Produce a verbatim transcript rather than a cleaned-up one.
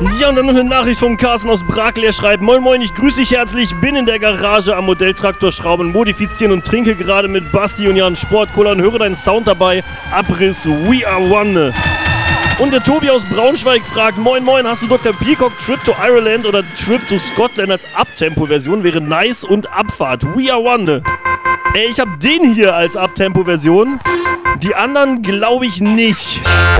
Ja, und dann noch eine Nachricht vom Carsten aus Brakel. Er schreibt: Moin Moin, ich grüße dich herzlich, bin in der Garage am Modelltraktor schrauben, modifizieren und trinke gerade mit Basti und Jan Sportcola und höre deinen Sound dabei. Abriss, we are one. Und der Tobi aus Braunschweig fragt: Moin Moin, hast du Doktor Peacock Trip to Ireland oder Trip to Scotland als Abtempo-Version? Wäre nice und Abfahrt. We are one. Ey, ich hab den hier als Abtempo-Version. Die anderen glaube ich nicht.